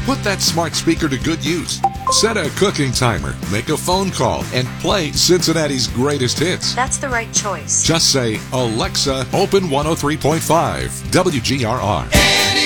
Put that smart speaker to good use. Set a cooking timer, make a phone call, and play Cincinnati's greatest hits. That's the right choice. Just say, Alexa, open 103.5 WGRR.